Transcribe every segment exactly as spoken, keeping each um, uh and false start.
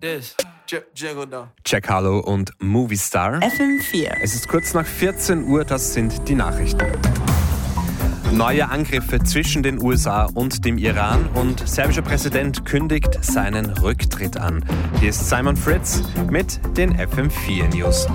this. Jack Harlow und Movie Star. F M vier. Es ist kurz nach vierzehn Uhr, das sind die Nachrichten. Neue Angriffe zwischen den U S A und dem Iran und serbischer Präsident kündigt seinen Rücktritt an. Hier ist Simon Fritz mit den F M vier News.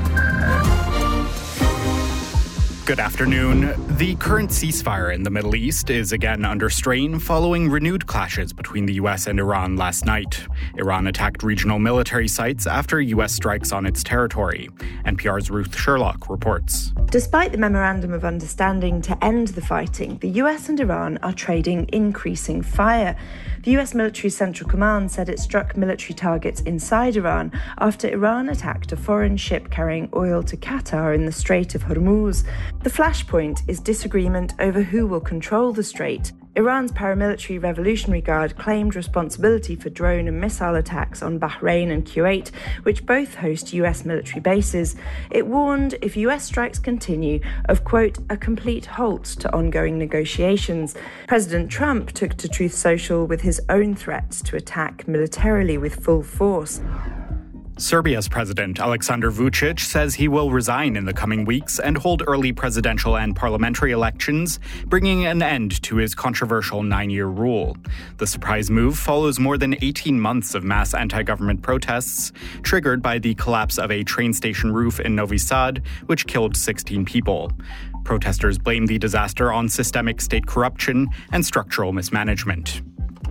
Good afternoon. The current ceasefire in the Middle East is again under strain following renewed clashes between the U S and Iran last night. Iran attacked regional military sites after U S strikes on its territory. N P R's Ruth Sherlock reports. Despite the Memorandum of Understanding to end the fighting, the U S and Iran are trading increasing fire. The U S military Central Command said it struck military targets inside Iran after Iran attacked a foreign ship carrying oil to Qatar in the Strait of Hormuz. The flashpoint is disagreement over who will control the strait. Iran's paramilitary Revolutionary Guard claimed responsibility for drone and missile attacks on Bahrain and Kuwait, which both host U S military bases. It warned if U S strikes continue of, quote, a complete halt to ongoing negotiations. President Trump took to Truth Social with his own threats to attack militarily with full force. Serbia's president, Aleksandar Vučić, says he will resign in the coming weeks and hold early presidential and parliamentary elections, bringing an end to his controversial nine-year rule. The surprise move follows more than eighteen months of mass anti-government protests, triggered by the collapse of a train station roof in Novi Sad, which killed sixteen people. Protesters blame the disaster on systemic state corruption and structural mismanagement.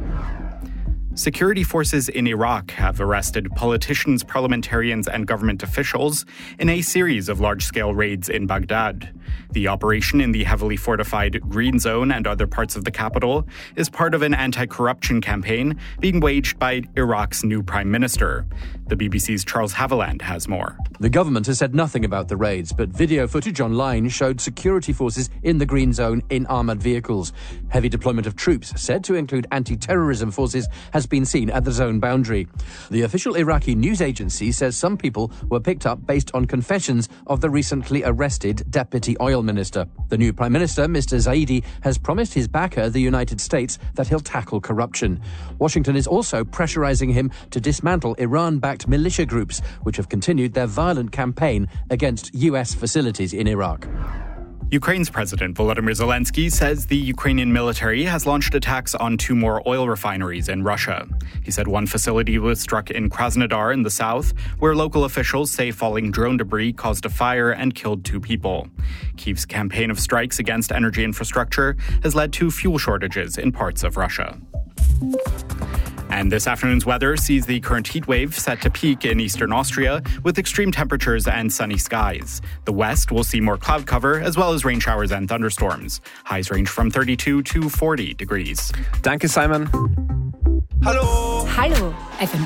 Security forces in Iraq have arrested politicians, parliamentarians, and government officials in a series of large-scale raids in Baghdad. The operation in the heavily fortified Green Zone and other parts of the capital is part of an anti-corruption campaign being waged by Iraq's new prime minister. The B B C's Charles Haviland has more. The government has said nothing about the raids, but video footage online showed security forces in the Green Zone in armoured vehicles. Heavy deployment of troops, said to include anti-terrorism forces, has been seen at the zone boundary. The official Iraqi news agency says some people were picked up based on confessions of the recently arrested deputy oil minister. The new prime minister, Mister Zaidi, has promised his backer, the United States, that he'll tackle corruption. Washington is also pressurising him to dismantle Iran-backed militia groups, which have continued their violent campaign against U S facilities in Iraq. Ukraine's President Volodymyr Zelensky says the Ukrainian military has launched attacks on two more oil refineries in Russia. He said one facility was struck in Krasnodar in the south, where local officials say falling drone debris caused a fire and killed two people. Kyiv's campaign of strikes against energy infrastructure has led to fuel shortages in parts of Russia. And this afternoon's weather sees the current heat wave set to peak in eastern Austria with extreme temperatures and sunny skies. The west will see more cloud cover as well as rain showers and thunderstorms. Highs range from thirty-two to forty degrees. Danke, Simon. Hallo. Hallo, F M